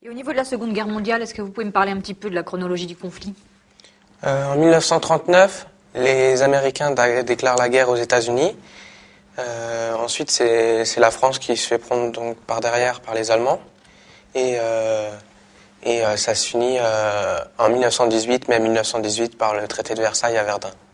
Et au niveau de la Seconde Guerre mondiale, est-ce que vous pouvez me parler un petit peu de la chronologie du conflit? En 1939, les Américains déclarent la guerre aux États-Unis. Ensuite, c'est la France qui se fait prendre donc par derrière par les Allemands. Et ça se finit en 1918, mai 1918, par le traité de Versailles à Verdun.